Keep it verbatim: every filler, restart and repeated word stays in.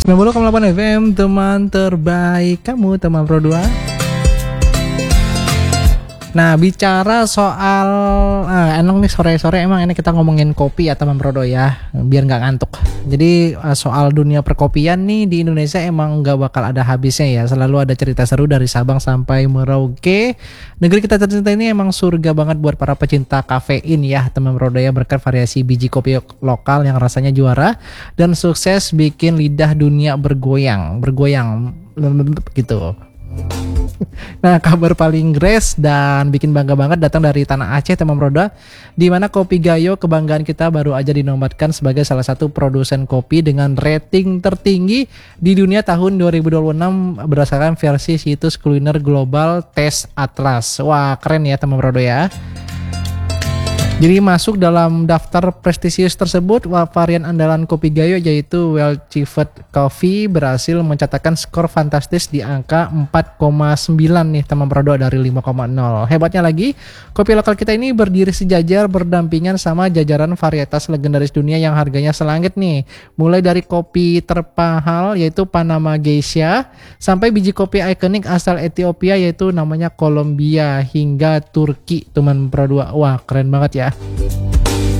sembilan puluh koma delapan F M, teman terbaik kamu, teman Pro dua. Nah, bicara soal ah, enak nih sore-sore, emang ini kita ngomongin kopi ya teman Prodo ya, biar nggak ngantuk. Jadi soal dunia perkopian nih di Indonesia emang nggak bakal ada habisnya ya. Selalu ada cerita seru dari Sabang sampai Merauke. Negeri kita tercinta ini emang surga banget buat para pecinta kafein ya teman Prodo ya, berkat variasi biji kopi lokal yang rasanya juara dan sukses bikin lidah dunia bergoyang, bergoyang gitu. Nah, kabar paling grace dan bikin bangga banget datang dari tanah Aceh teman Proda, di mana Kopi Gayo kebanggaan kita baru aja dinobatkan sebagai salah satu produsen kopi dengan rating tertinggi di dunia tahun dua ribu dua puluh enam berdasarkan versi situs kuliner global Taste Atlas. Wah, keren ya teman Proda ya. Jadi masuk dalam daftar prestisius tersebut, varian andalan Kopi Gayo yaitu Well Achieved Coffee berhasil mencatatkan skor fantastis di angka empat koma sembilan nih teman Prodo dari lima koma nol. Hebatnya lagi, kopi lokal kita ini berdiri sejajar berdampingan sama jajaran varietas legendaris dunia yang harganya selangit nih. Mulai dari kopi terpahal yaitu Panama Geisha sampai biji kopi ikonik asal Ethiopia yaitu namanya Colombia hingga Turki teman Prodo. Wah, keren banget ya.